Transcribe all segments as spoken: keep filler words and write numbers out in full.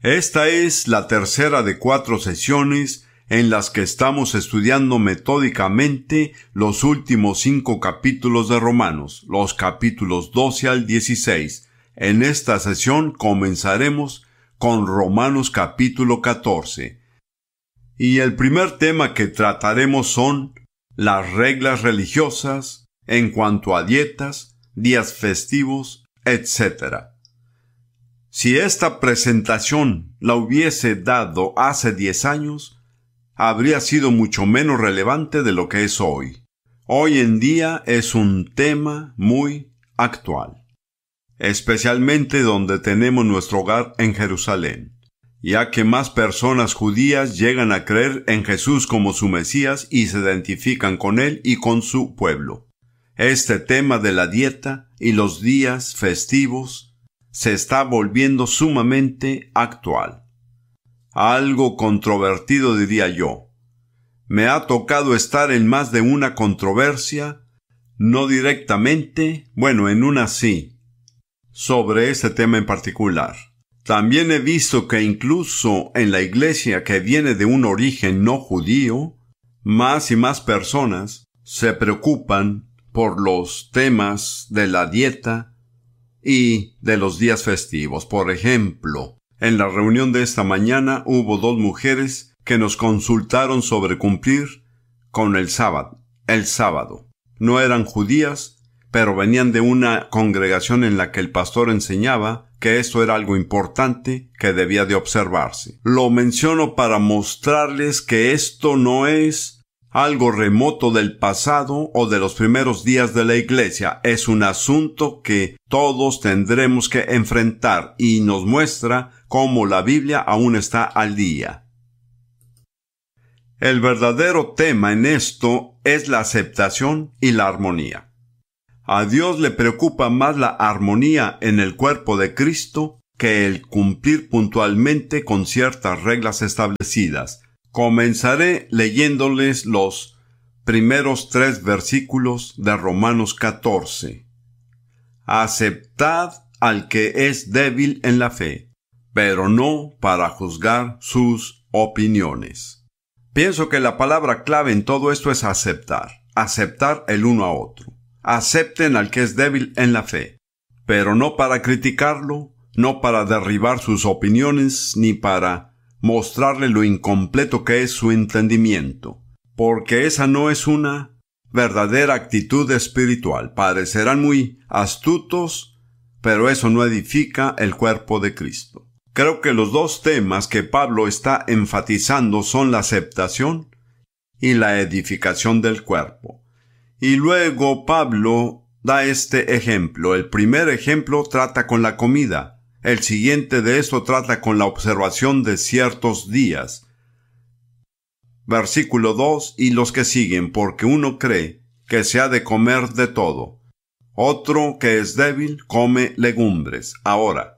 Esta es la tercera de cuatro sesiones en las que estamos estudiando metódicamente los últimos cinco capítulos de Romanos, los capítulos doce al dieciséis. En esta sesión comenzaremos con Romanos capítulo catorce. Y el primer tema que trataremos son las reglas religiosas en cuanto a dietas, días festivos, etcétera. Si esta presentación la hubiese dado hace diez años, habría sido mucho menos relevante de lo que es hoy. Hoy en día es un tema muy actual, especialmente donde tenemos nuestro hogar en Jerusalén, ya que más personas judías llegan a creer en Jesús como su Mesías y se identifican con él y con su pueblo. Este tema de la dieta y los días festivos se está volviendo sumamente actual. Algo controvertido, diría yo. Me ha tocado estar en más de una controversia, no directamente, bueno, en una sí, sobre este tema en particular. También he visto que incluso en la iglesia que viene de un origen no judío, más y más personas se preocupan por los temas de la dieta y de los días festivos. Por ejemplo, en la reunión de esta mañana hubo dos mujeres que nos consultaron sobre cumplir con el sábado. El sábado. No eran judías, pero venían de una congregación en la que el pastor enseñaba que esto era algo importante que debía de observarse. Lo menciono para mostrarles que esto no es algo remoto del pasado o de los primeros días de la iglesia. Es un asunto que todos tendremos que enfrentar y nos muestra cómo la Biblia aún está al día. El verdadero tema en esto es la aceptación y la armonía. A Dios le preocupa más la armonía en el cuerpo de Cristo que el cumplir puntualmente con ciertas reglas establecidas. Comenzaré leyéndoles los primeros tres versículos de Romanos catorce. Aceptad al que es débil en la fe, pero no para juzgar sus opiniones. Pienso que la palabra clave en todo esto es aceptar, aceptar el uno a otro. Acepten al que es débil en la fe, pero no para criticarlo, no para derribar sus opiniones, ni para mostrarle lo incompleto que es su entendimiento, porque esa no es una verdadera actitud espiritual. Parecerán muy astutos, pero eso no edifica el cuerpo de Cristo. Creo que los dos temas que Pablo está enfatizando son la aceptación y la edificación del cuerpo. Y luego Pablo da este ejemplo. El primer ejemplo trata con la comida. El siguiente de esto trata con la observación de ciertos días. Versículo dos y los que siguen, porque uno cree que se ha de comer de todo. Otro que es débil come legumbres. Ahora,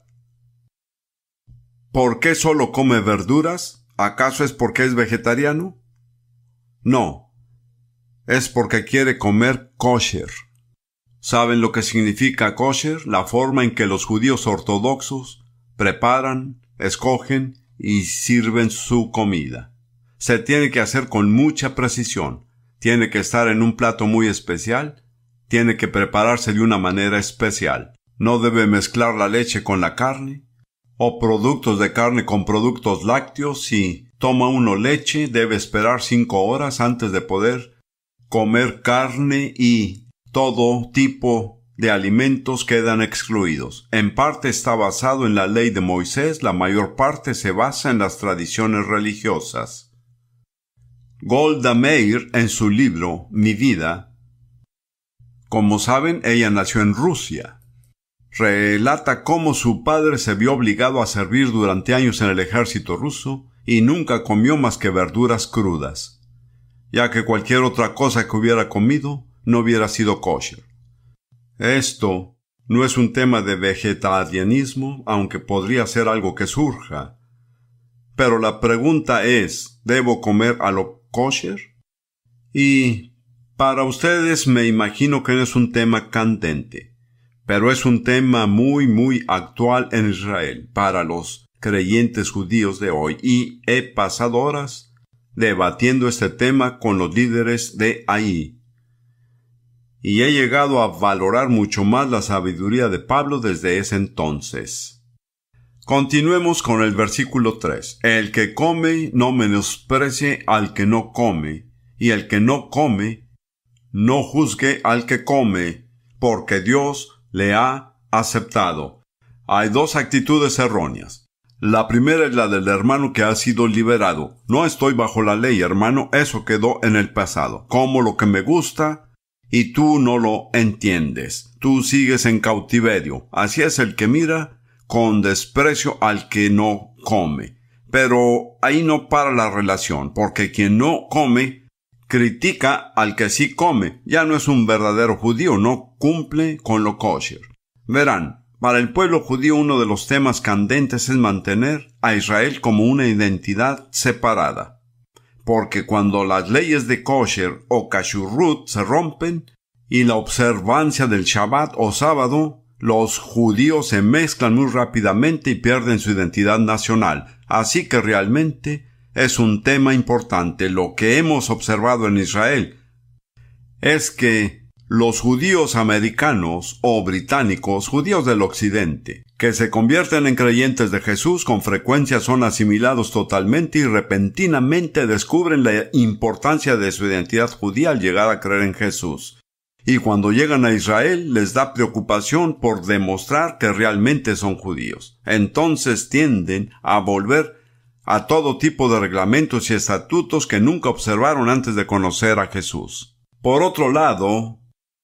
¿por qué solo come verduras? ¿Acaso es porque es vegetariano? No, es porque quiere comer kosher. ¿Saben lo que significa kosher? La forma en que los judíos ortodoxos preparan, escogen y sirven su comida. Se tiene que hacer con mucha precisión. Tiene que estar en un plato muy especial. Tiene que prepararse de una manera especial. No debe mezclar la leche con la carne o productos de carne con productos lácteos. Si toma uno leche, debe esperar cinco horas antes de poder comer carne y todo tipo de alimentos quedan excluidos. En parte está basado en la ley de Moisés, la mayor parte se basa en las tradiciones religiosas. Golda Meir, en su libro Mi vida, como saben, ella nació en Rusia. Relata cómo su padre se vio obligado a servir durante años en el ejército ruso y nunca comió más que verduras crudas, ya que cualquier otra cosa que hubiera comido no hubiera sido kosher. Esto no es un tema de vegetarianismo, aunque podría ser algo que surja. Pero la pregunta es, ¿debo comer a lo kosher? Y para ustedes me imagino que no es un tema candente, pero es un tema muy muy actual en Israel. Para los creyentes judíos de hoy y he pasado horas debatiendo este tema con los líderes de ahí. Y he llegado a valorar mucho más la sabiduría de Pablo desde ese entonces. Continuemos con el versículo tres. El que come no menosprecie al que no come, y el que no come no juzgue al que come, porque Dios le ha aceptado. Hay dos actitudes erróneas. La primera es la del hermano que ha sido liberado. No estoy bajo la ley, hermano, eso quedó en el pasado. Como lo que me gusta y tú no lo entiendes. Tú sigues en cautiverio. Así es el que mira con desprecio al que no come. Pero ahí no para la relación, porque quien no come critica al que sí come. Ya no es un verdadero judío, no cumple con lo kosher. Verán, para el pueblo judío uno de los temas candentes es mantener a Israel como una identidad separada. Porque cuando las leyes de kosher o kashrut se rompen y la observancia del Shabbat o sábado, los judíos se mezclan muy rápidamente y pierden su identidad nacional. Así que realmente es un tema importante. Lo que hemos observado en Israel es que los judíos americanos o británicos, judíos del occidente, que se convierten en creyentes de Jesús, con frecuencia son asimilados totalmente y repentinamente descubren la importancia de su identidad judía al llegar a creer en Jesús. Y cuando llegan a Israel les da preocupación por demostrar que realmente son judíos. Entonces tienden a volver a todo tipo de reglamentos y estatutos que nunca observaron antes de conocer a Jesús. Por otro lado,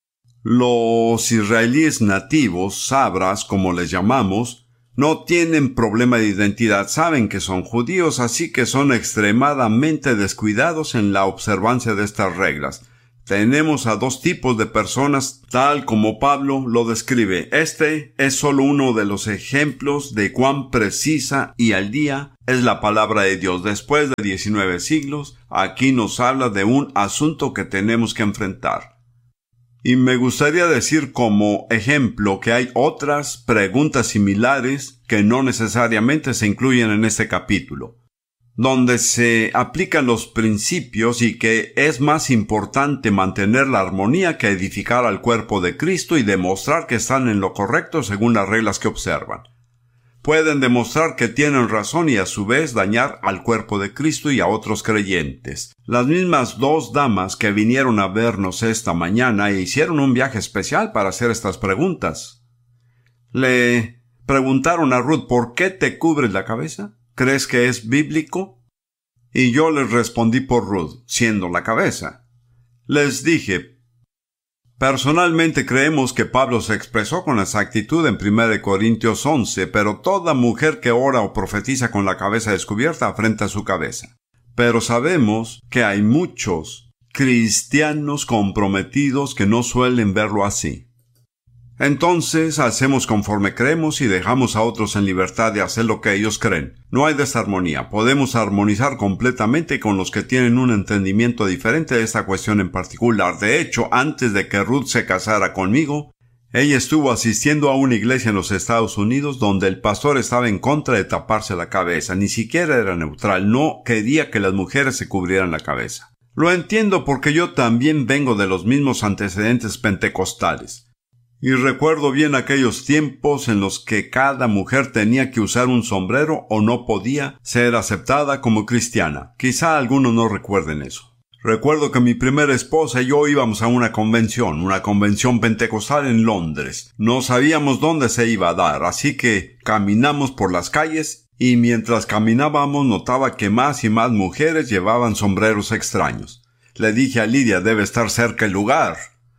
los israelíes nativos, sabras, como les llamamos, no tienen problema de identidad, saben que son judíos, así que son extremadamente descuidados en la observancia de estas reglas. Tenemos a dos tipos de personas, tal como Pablo lo describe. Este es solo uno de los ejemplos de cuán precisa y al día es la palabra de Dios. Después de diecinueve siglos, aquí nos habla de un asunto que tenemos que enfrentar. Y me gustaría decir como ejemplo que hay otras preguntas similares que no necesariamente se incluyen en este capítulo, donde se aplican los principios y que es más importante mantener la armonía que edificar al cuerpo de Cristo y demostrar que están en lo correcto según las reglas que observan. Pueden demostrar que tienen razón y a su vez dañar al cuerpo de Cristo y a otros creyentes. Las mismas dos damas que vinieron a vernos esta mañana e hicieron un viaje especial para hacer estas preguntas. Le preguntaron a Ruth, ¿por qué te cubres la cabeza? ¿Crees que es bíblico? Y yo les respondí por Ruth, siendo la cabeza. Les dije, personalmente creemos que Pablo se expresó con exactitud en primera de Corintios once, pero toda mujer que ora o profetiza con la cabeza descubierta afrenta su cabeza. Pero sabemos que hay muchos cristianos comprometidos que no suelen verlo así. Entonces hacemos conforme creemos y dejamos a otros en libertad de hacer lo que ellos creen. No hay desarmonía. Podemos armonizar completamente con los que tienen un entendimiento diferente de esta cuestión en particular. De hecho, antes de que Ruth se casara conmigo, ella estuvo asistiendo a una iglesia en los Estados Unidos donde el pastor estaba en contra de taparse la cabeza. Ni siquiera era neutral. No quería que las mujeres se cubrieran la cabeza. Lo entiendo porque yo también vengo de los mismos antecedentes pentecostales. Y recuerdo bien aquellos tiempos en los que cada mujer tenía que usar un sombrero o no podía ser aceptada como cristiana. Quizá algunos no recuerden eso. Recuerdo que mi primera esposa y yo íbamos a una convención, una convención pentecostal en Londres. No sabíamos dónde se iba a dar, así que caminamos por las calles y mientras caminábamos notaba que más y más mujeres llevaban sombreros extraños. Le dije a Lidia, debe estar cerca el lugar.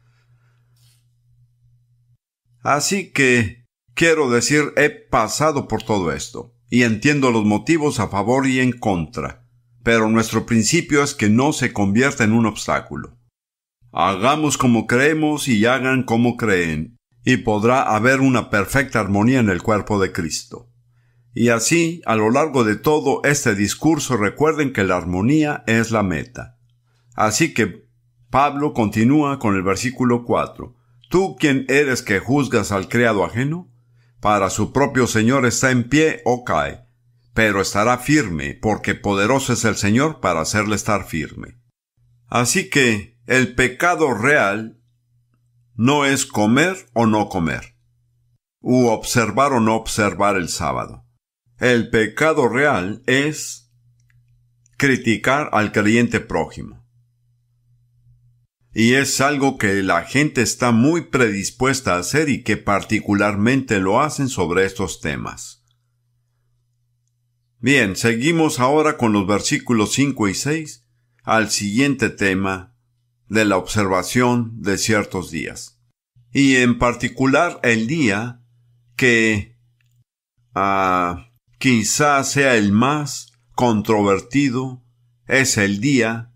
Así que, quiero decir, he pasado por todo esto, y entiendo los motivos a favor y en contra, pero nuestro principio es que no se convierta en un obstáculo. Hagamos como creemos y hagan como creen, y podrá haber una perfecta armonía en el cuerpo de Cristo. Y así, a lo largo de todo este discurso, recuerden que la armonía es la meta. Así que, Pablo continúa con el versículo cuatro. ¿Tú quién eres que juzgas al criado ajeno? Para su propio Señor está en pie o cae, pero estará firme, porque poderoso es el Señor para hacerle estar firme. Así que el pecado real no es comer o no comer, u observar o no observar el sábado. El pecado real es criticar al creyente prójimo. Y es algo que la gente está muy predispuesta a hacer y que particularmente lo hacen sobre estos temas. Bien, seguimos ahora con los versículos cinco y seis al siguiente tema de la observación de ciertos días. Y en particular el día que uh, quizás sea el más controvertido es el día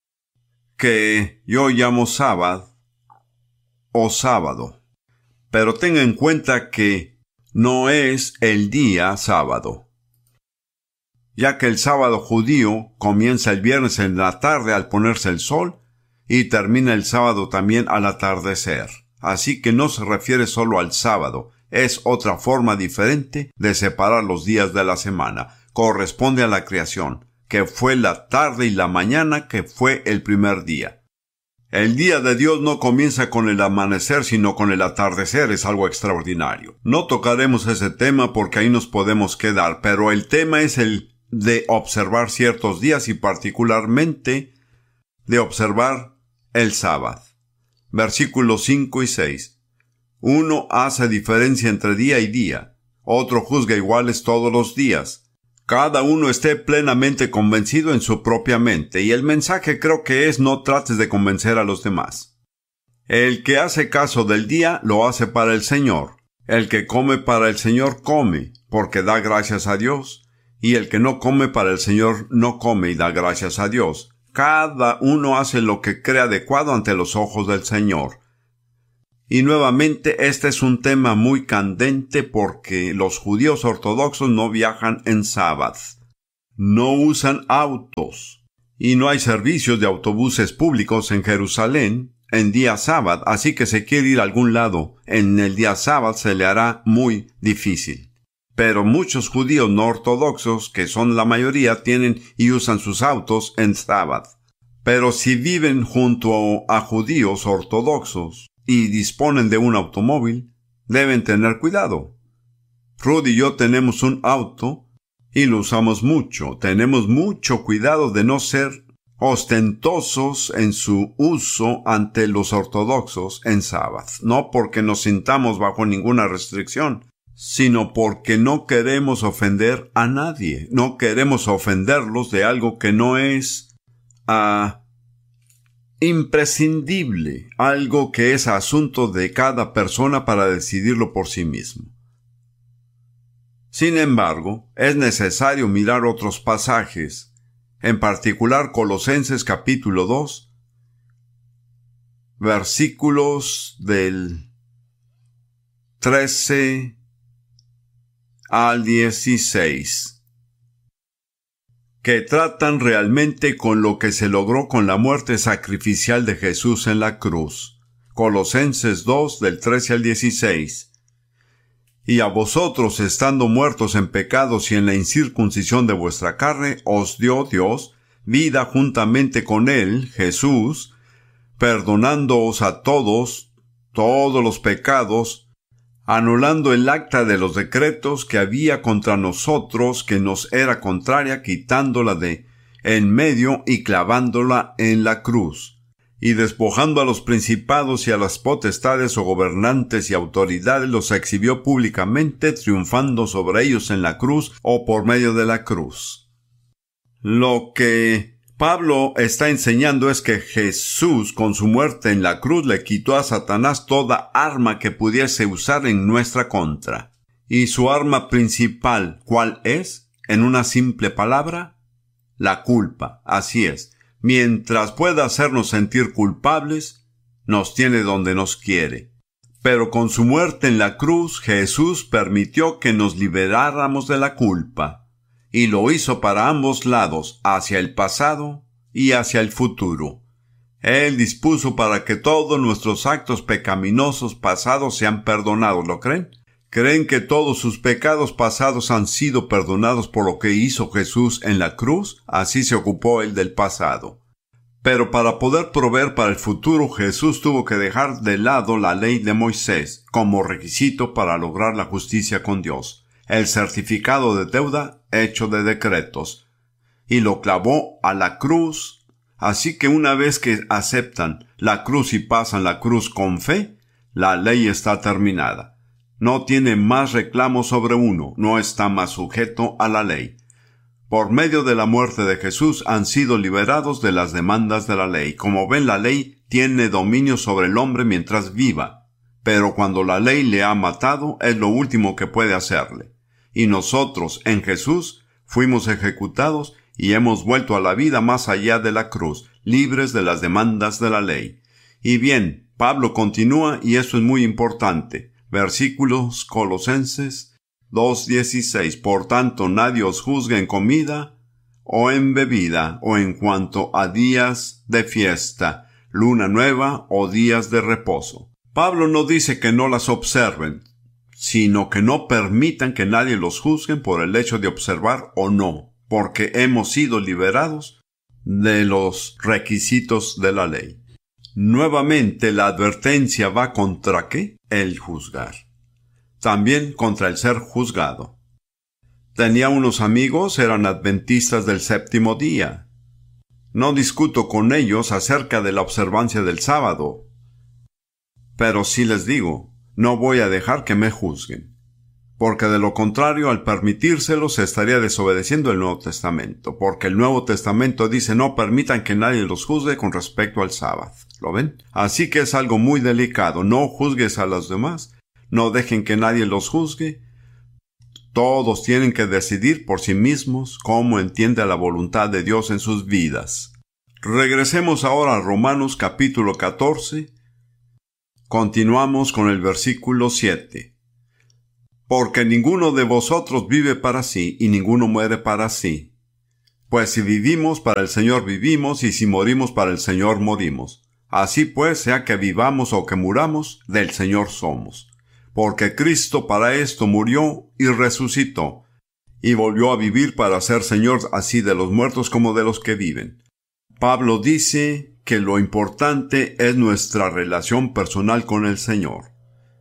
que yo llamo sábado o sábado. Pero tenga en cuenta que no es el día sábado, ya que el sábado judío comienza el viernes en la tarde al ponerse el sol y termina el sábado también al atardecer. Así que no se refiere solo al sábado, es otra forma diferente de separar los días de la semana. Corresponde a la creación, que fue la tarde y la mañana, que fue el primer día. El día de Dios no comienza con el amanecer, sino con el atardecer. Es algo extraordinario. No tocaremos ese tema porque ahí nos podemos quedar, pero el tema es el de observar ciertos días y particularmente de observar el sábado. Versículos cinco y seis. Uno hace diferencia entre día y día, otro juzga iguales todos los días. Cada uno esté plenamente convencido en su propia mente, y el mensaje creo que es: no trates de convencer a los demás. El que hace caso del día lo hace para el Señor. El que come para el Señor come, porque da gracias a Dios, y el que no come para el Señor no come y da gracias a Dios. Cada uno hace lo que cree adecuado ante los ojos del Señor. Y nuevamente este es un tema muy candente porque los judíos ortodoxos no viajan en sábado, no usan autos y no hay servicios de autobuses públicos en Jerusalén en día sábado, así que si quiere ir a algún lado en el día sábado se le hará muy difícil. Pero muchos judíos no ortodoxos, que son la mayoría, tienen y usan sus autos en sábado. Pero si viven junto a judíos ortodoxos y disponen de un automóvil, deben tener cuidado. Ruth y yo tenemos un auto y lo usamos mucho. Tenemos mucho cuidado de no ser ostentosos en su uso ante los ortodoxos en sábado. No porque nos sintamos bajo ninguna restricción, sino porque no queremos ofender a nadie. No queremos ofenderlos de algo que no es uh, imprescindible, algo que es asunto de cada persona para decidirlo por sí mismo. Sin embargo, es necesario mirar otros pasajes, en particular Colosenses capítulo dos, versículos del trece al dieciséis, que tratan realmente con lo que se logró con la muerte sacrificial de Jesús en la cruz. Colosenses dos, del trece al dieciséis. Y a vosotros, estando muertos en pecados y en la incircuncisión de vuestra carne, os dio Dios vida juntamente con él, Jesús, perdonándoos a todos, todos los pecados, anulando el acta de los decretos que había contra nosotros, que nos era contraria, quitándola de en medio y clavándola en la cruz, y despojando a los principados y a las potestades o gobernantes y autoridades, los exhibió públicamente, triunfando sobre ellos en la cruz o por medio de la cruz. Lo que Pablo está enseñando es que Jesús, con su muerte en la cruz, le quitó a Satanás toda arma que pudiese usar en nuestra contra. Y su arma principal, ¿cuál es? En una simple palabra, la culpa. Así es. Mientras pueda hacernos sentir culpables, nos tiene donde nos quiere. Pero con su muerte en la cruz, Jesús permitió que nos liberáramos de la culpa. Y lo hizo para ambos lados, hacia el pasado y hacia el futuro. Él dispuso para que todos nuestros actos pecaminosos pasados sean perdonados, ¿lo creen? Creen que todos sus pecados pasados han sido perdonados por lo que hizo Jesús en la cruz, así se ocupó él del pasado. Pero para poder proveer para el futuro, Jesús tuvo que dejar de lado la ley de Moisés como requisito para lograr la justicia con Dios, el certificado de deuda hecho de decretos, y lo clavó a la cruz. Así que una vez que aceptan la cruz y pasan la cruz con fe, la ley está terminada. No tiene más reclamo sobre uno, no está más sujeto a la ley. Por medio de la muerte de Jesús han sido liberados de las demandas de la ley. Como ven, la ley tiene dominio sobre el hombre mientras viva, pero cuando la ley le ha matado es lo último que puede hacerle. Y nosotros, en Jesús, fuimos ejecutados y hemos vuelto a la vida más allá de la cruz, libres de las demandas de la ley. Y bien, Pablo continúa, y esto es muy importante. Versículos Colosenses dos dieciséis. Por tanto, nadie os juzgue en comida, o en bebida, o en cuanto a días de fiesta, luna nueva, o días de reposo. Pablo no dice que no las observen, sino que no permitan que nadie los juzgue por el hecho de observar o no, porque hemos sido liberados de los requisitos de la ley. Nuevamente, la advertencia va contra ¿qué? El juzgar. También contra el ser juzgado. Tenía unos amigos, eran adventistas del séptimo día. No discuto con ellos acerca de la observancia del sábado, pero sí les digo, no voy a dejar que me juzguen, porque de lo contrario, al permitírselo, se estaría desobedeciendo el Nuevo Testamento, porque el Nuevo Testamento dice no permitan que nadie los juzgue con respecto al sábado. ¿Lo ven? Así que es algo muy delicado. No juzgues a los demás, no dejen que nadie los juzgue. Todos tienen que decidir por sí mismos cómo entiende la voluntad de Dios en sus vidas. Regresemos ahora a Romanos capítulo catorce. Continuamos con el versículo siete. Porque ninguno de vosotros vive para sí, y ninguno muere para sí. Pues si vivimos, para el Señor vivimos, y si morimos, para el Señor morimos. Así pues, sea que vivamos o que muramos, del Señor somos. Porque Cristo para esto murió y resucitó, y volvió a vivir para ser Señor así de los muertos como de los que viven. Pablo dice que lo importante es nuestra relación personal con el Señor.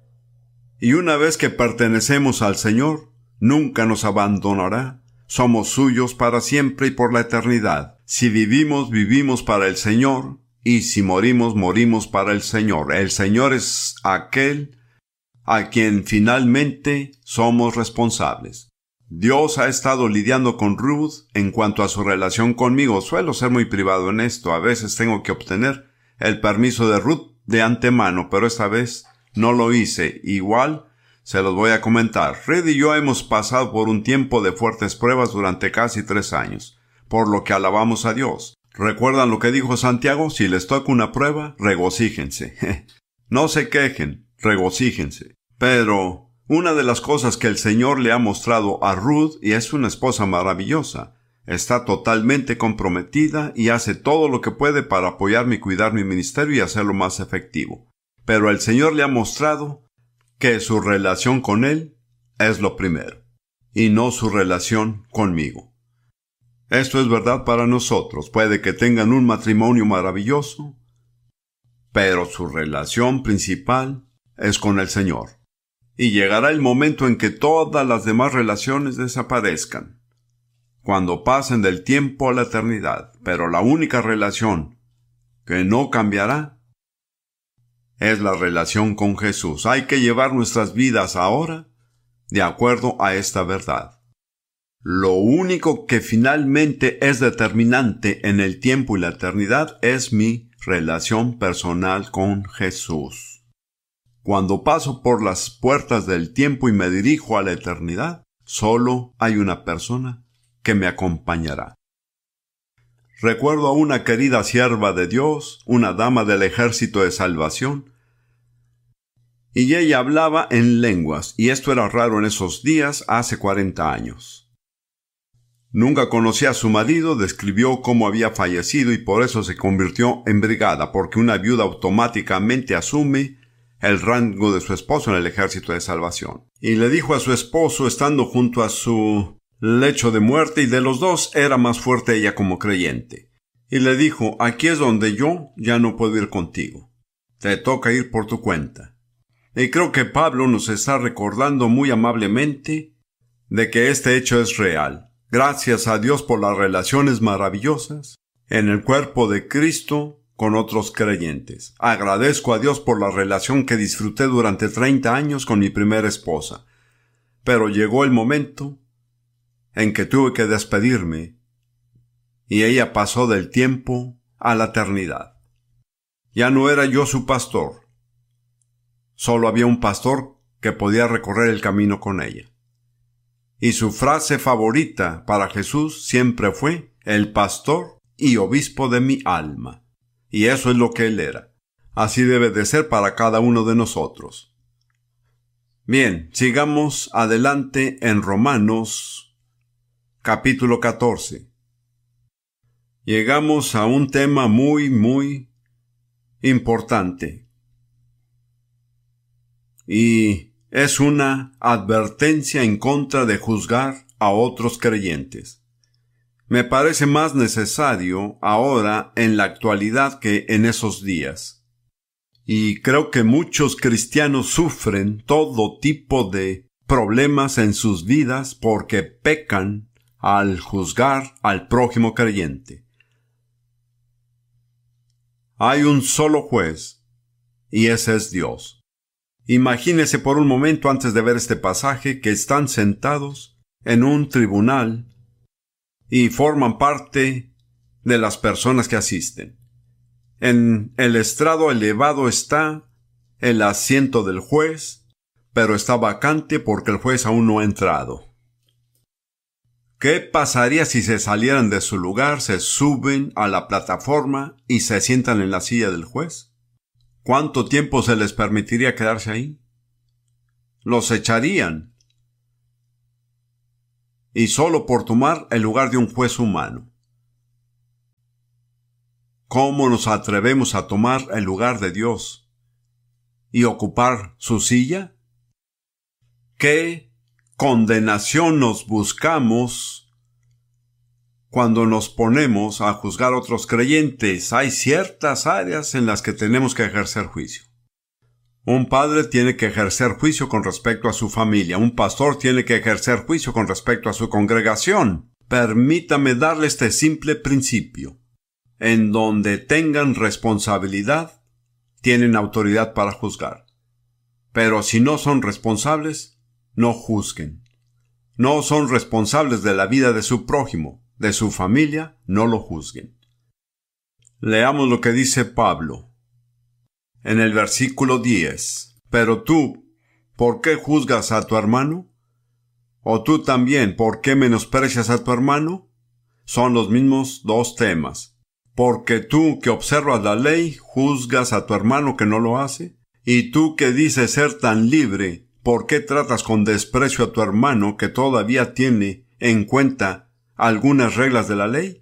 Y una vez que pertenecemos al Señor, nunca nos abandonará. Somos suyos para siempre y por la eternidad. Si vivimos, vivimos para el Señor, y si morimos, morimos para el Señor. El Señor es aquel a quien finalmente somos responsables. Dios ha estado lidiando con Ruth en cuanto a su relación conmigo. Suelo ser muy privado en esto. A veces tengo que obtener el permiso de Ruth de antemano, pero esta vez no lo hice. Igual se los voy a comentar. Red y yo hemos pasado por un tiempo de fuertes pruebas durante casi tres años, por lo que alabamos a Dios. ¿Recuerdan lo que dijo Santiago? Si les toca una prueba, regocíjense. No se quejen, regocíjense. Pero una de las cosas que el Señor le ha mostrado a Ruth, y es una esposa maravillosa, está totalmente comprometida y hace todo lo que puede para apoyarme y cuidar mi ministerio y hacerlo más efectivo. Pero el Señor le ha mostrado que su relación con Él es lo primero, y no su relación conmigo. Esto es verdad para nosotros. Puede que tengan un matrimonio maravilloso, pero su relación principal es con el Señor. Y llegará el momento en que todas las demás relaciones desaparezcan, cuando pasen del tiempo a la eternidad. Pero la única relación que no cambiará es la relación con Jesús. Hay que llevar nuestras vidas ahora de acuerdo a esta verdad. Lo único que finalmente es determinante en el tiempo y la eternidad es mi relación personal con Jesús. Cuando paso por las puertas del tiempo y me dirijo a la eternidad, solo hay una persona que me acompañará. Recuerdo a una querida sierva de Dios, una dama del ejército de salvación, y ella hablaba en lenguas, y esto era raro en esos días hace cuarenta años. Nunca conocía a su marido, describió cómo había fallecido y por eso se convirtió en brigada, porque una viuda automáticamente asume el rango de su esposo en el ejército de salvación. Y le dijo a su esposo, estando junto a su lecho de muerte, y de los dos era más fuerte ella como creyente. Y le dijo, aquí es donde yo ya no puedo ir contigo. Te toca ir por tu cuenta. Y creo que Pablo nos está recordando muy amablemente de que este hecho es real. Gracias a Dios por las relaciones maravillosas en el cuerpo de Cristo con otros creyentes. Agradezco a Dios por la relación que disfruté durante treinta años con mi primera esposa. Pero llegó el momento en que tuve que despedirme y ella pasó del tiempo a la eternidad. Ya no era yo su pastor. Solo había un pastor que podía recorrer el camino con ella. Y su frase favorita para Jesús siempre fue, el pastor y obispo de mi alma. Y eso es lo que él era. Así debe de ser para cada uno de nosotros. Bien, sigamos adelante en Romanos, capítulo catorce. Llegamos a un tema muy, muy importante. Y es una advertencia en contra de juzgar a otros creyentes. Me parece más necesario ahora en la actualidad que en esos días. Y creo que muchos cristianos sufren todo tipo de problemas en sus vidas porque pecan al juzgar al prójimo creyente. Hay un solo juez, y ese es Dios. Imagínese por un momento antes de ver este pasaje que están sentados en un tribunal y forman parte de las personas que asisten. En el estrado elevado está el asiento del juez, pero está vacante porque el juez aún no ha entrado. ¿Qué pasaría si se salieran de su lugar, se suben a la plataforma y se sientan en la silla del juez? ¿Cuánto tiempo se les permitiría quedarse ahí? Los echarían. Y solo por tomar el lugar de un juez humano. ¿Cómo nos atrevemos a tomar el lugar de Dios y ocupar su silla? ¿Qué condenación nos buscamos cuando nos ponemos a juzgar a otros creyentes? Hay ciertas áreas en las que tenemos que ejercer juicio. Un padre tiene que ejercer juicio con respecto a su familia. Un pastor tiene que ejercer juicio con respecto a su congregación. Permítame darle este simple principio. En donde tengan responsabilidad, tienen autoridad para juzgar. Pero si no son responsables, no juzguen. No son responsables de la vida de su prójimo, de su familia, no lo juzguen. Leamos lo que dice Pablo en el versículo diez. Pero tú, ¿por qué juzgas a tu hermano? ¿O tú también, por qué menosprecias a tu hermano? Son los mismos dos temas. Porque tú que observas la ley, juzgas a tu hermano que no lo hace. Y tú que dices ser tan libre, ¿por qué tratas con desprecio a tu hermano que todavía tiene en cuenta algunas reglas de la ley?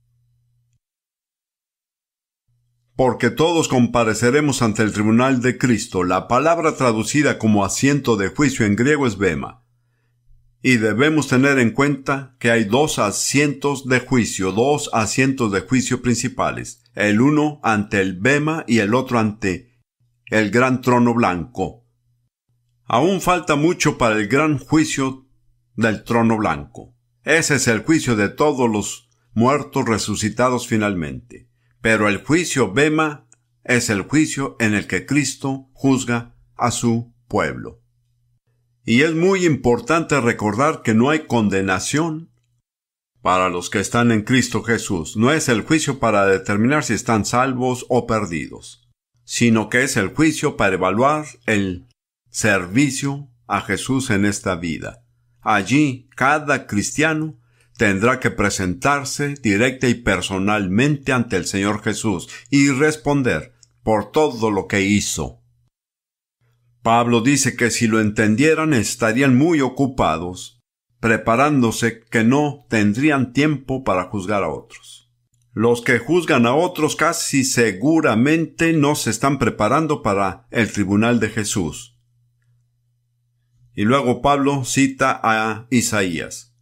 Porque todos compareceremos ante el tribunal de Cristo. La palabra traducida como asiento de juicio en griego es bema. Y debemos tener en cuenta que hay dos asientos de juicio, dos asientos de juicio principales. El uno ante el bema y el otro ante el gran trono blanco. Aún falta mucho para el gran juicio del trono blanco. Ese es el juicio de todos los muertos resucitados finalmente. Pero el juicio bema es el juicio en el que Cristo juzga a su pueblo. Y es muy importante recordar que no hay condenación para los que están en Cristo Jesús. No es el juicio para determinar si están salvos o perdidos, sino que es el juicio para evaluar el servicio a Jesús en esta vida. Allí, cada cristiano tendrá que presentarse directa y personalmente ante el Señor Jesús y responder por todo lo que hizo. Pablo dice que si lo entendieran estarían muy ocupados, preparándose que no tendrían tiempo para juzgar a otros. Los que juzgan a otros casi seguramente no se están preparando para el tribunal de Jesús. Y luego Pablo cita a Isaías.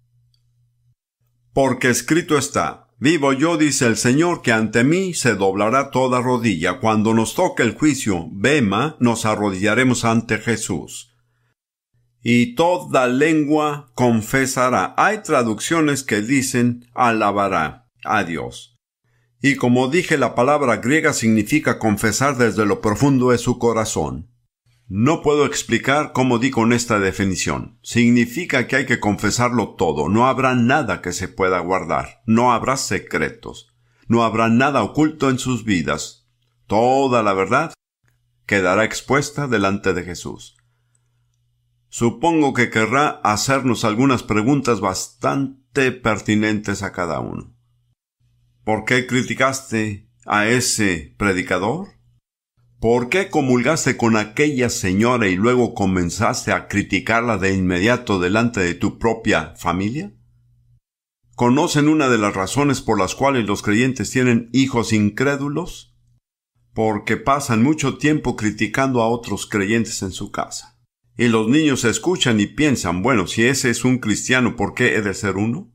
Porque escrito está: vivo yo, dice el Señor, que ante mí se doblará toda rodilla. Cuando nos toque el juicio, bema, nos arrodillaremos ante Jesús. Y toda lengua confesará. Hay traducciones que dicen alabará a Dios. Y como dije, la palabra griega significa confesar desde lo profundo de su corazón. No puedo explicar cómo di con esta definición. Significa que hay que confesarlo todo. No habrá nada que se pueda guardar. No habrá secretos. No habrá nada oculto en sus vidas. Toda la verdad quedará expuesta delante de Jesús. Supongo que querrá hacernos algunas preguntas bastante pertinentes a cada uno. ¿Por qué criticaste a ese predicador? ¿Por qué comulgaste con aquella señora y luego comenzaste a criticarla de inmediato delante de tu propia familia? ¿Conocen una de las razones por las cuales los creyentes tienen hijos incrédulos? Porque pasan mucho tiempo criticando a otros creyentes en su casa. Y los niños escuchan y piensan, bueno, si ese es un cristiano, ¿por qué he de ser uno?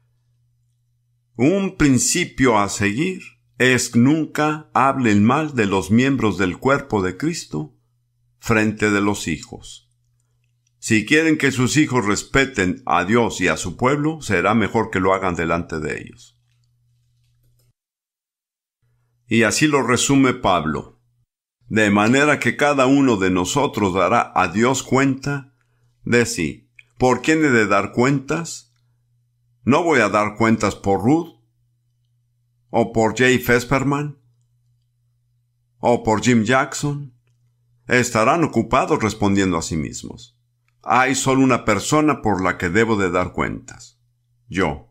Un principio a seguir es nunca hablen mal de los miembros del cuerpo de Cristo frente de los hijos. Si quieren que sus hijos respeten a Dios y a su pueblo, será mejor que lo hagan delante de ellos. Y así lo resume Pablo. De manera que cada uno de nosotros dará a Dios cuenta de sí. ¿Por quién he de dar cuentas? No voy a dar cuentas por Ruth, o por Jay Fesperman, o por Jim Jackson. Estarán ocupados respondiendo a sí mismos. Hay solo una persona por la que debo de dar cuentas: yo.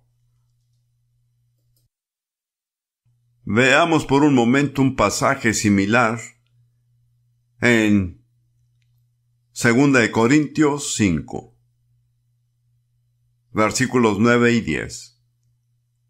Veamos por un momento un pasaje similar en Segunda de Corintios cinco, versículos nueve y diez.